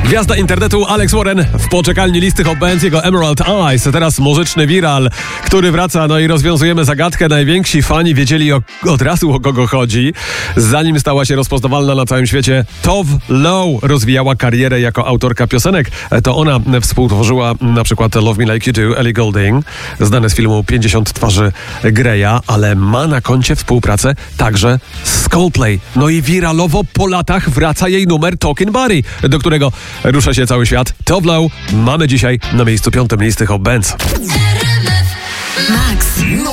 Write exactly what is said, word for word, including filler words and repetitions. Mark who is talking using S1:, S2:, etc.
S1: Gwiazda internetu Alex Warren w poczekalni listy Hot Bands, jego Emerald Eyes. Teraz muzyczny viral, który wraca, no i rozwiązujemy zagadkę. Najwięksi fani wiedzieli o, od razu, o kogo chodzi. Zanim stała się rozpoznawalna na całym świecie, Tove Lo rozwijała karierę jako autorka piosenek. To ona współtworzyła na przykład Love Me Like You Do, Ellie Goulding, znane z filmu pięćdziesiąt twarzy Greya, ale ma na koncie współpracę także z Coldplay. No i wiralowo po latach wraca jej numer Talking Buddy, do którego rusza się cały świat. Tove Lo mamy dzisiaj na miejscu piątym listy Hot Bands.
S2: Max.